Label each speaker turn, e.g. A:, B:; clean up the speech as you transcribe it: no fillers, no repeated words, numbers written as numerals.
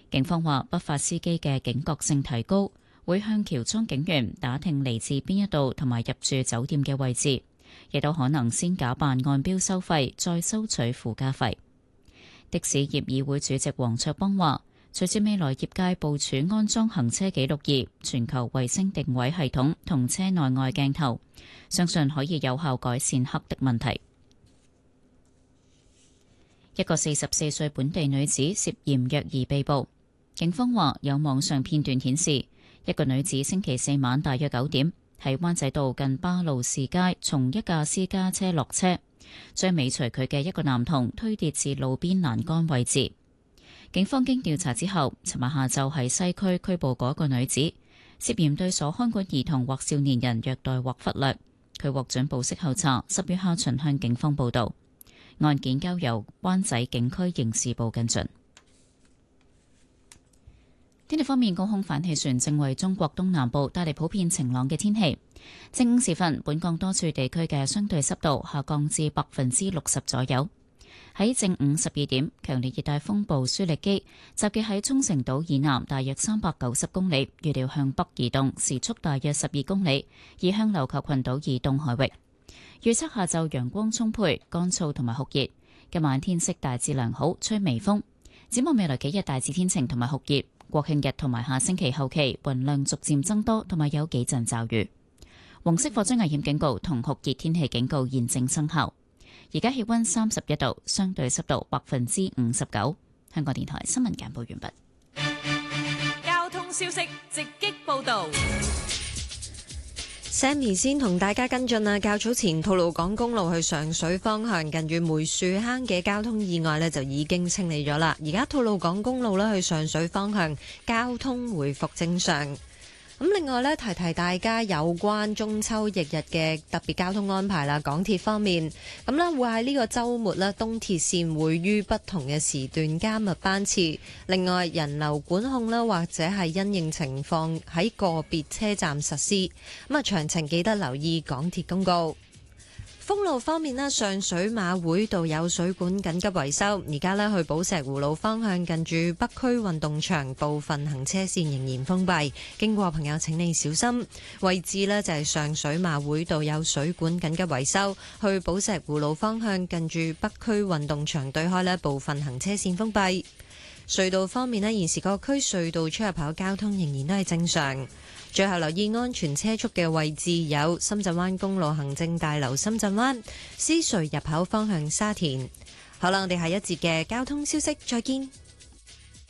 A: 警方話，不法司機嘅警覺性提高，會向喬裝警員打聽嚟自邊一度同埋入住酒店嘅位置，亦都可能先假扮按標收費，再收取附加費。的士業議會主席黃卓邦話，隨住未來業界部署安裝行車記錄儀、全球衛星定位系統同車內外鏡頭，相信可以有效改善黑的問題。一個44歲本地女子涉嫌虐兒被捕，警方話有網上片段顯示，一個女子星期四晚大約9點喺灣仔道近巴路士街從一架私家車落車，將尾隨佢嘅一個男童推跌至路邊欄杆位置。警方經調查之後，尋日下晝喺西區拘捕嗰個女子，涉嫌對所看管兒童或少年人虐待或忽略。佢獲准保釋候查，10月下旬向警方報到。案件交由灣仔警區刑事部跟進。天氣方面，高空反氣旋正為中國東南部帶嚟普遍晴朗嘅天氣。正午時分，本港多處地區嘅相對濕度下降至60%左右。喺正午12點，強烈熱帶風暴舒力基集結喺沖繩島以南大約390公里，預料向北移動，時速大約12公里，移向琉球群島以東海域。預測下晝陽光充沛、乾燥同埋酷熱，今晚天色大致良好，吹微風。展望未來幾日大致天晴同埋酷熱，國慶日同埋下星期後期雲量逐漸增多，同埋有幾陣驟雨。黃色火災危險警告同酷熱天氣警告現正生效。而家氣溫31度，相對濕度59%。香港電台新聞簡報完畢。
B: 交通消息直擊報道。
C: Sammy 先同大家跟進啊，較早前吐露港公路去上水方向近住梅樹坑嘅交通意外呢就已經清理咗啦。而家吐露港公路呢去上水方向交通回復正常。咁另外呢，提提大家有關中秋翌日嘅特別交通安排啦。港鐵方面，咁呢會喺呢個週末呢，東鐵線會於不同嘅時段加密班次。另外，人流管控啦，或者係因應情況喺個別車站實施。咁啊，詳情記得留意港鐵公告。封路方面呢，上水馬會道有水管緊急維修，而家呢，去寶石湖路方向近住北區運動場部分行車線仍然封閉，經過朋友請你小心。位置呢，就係上水馬會道有水管緊急維修，去寶石湖路方向近住北區運動場對開呢，部分行車線封閉。隧道方面呢，現時各區隧道出入口交通仍然都係正常。最後留意安全車速嘅位置有深圳灣公路行政大樓深圳灣、獅隧入口方向沙田。好啦，我哋下一節嘅交通消息再見。